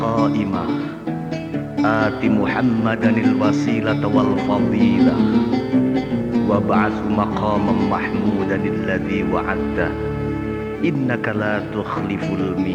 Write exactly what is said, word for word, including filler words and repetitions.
قائمة آت محمدا الوسيلة والفضيلة وابعث مقاما محمودا الذي وعدته إنك لا تخلف الميعاد.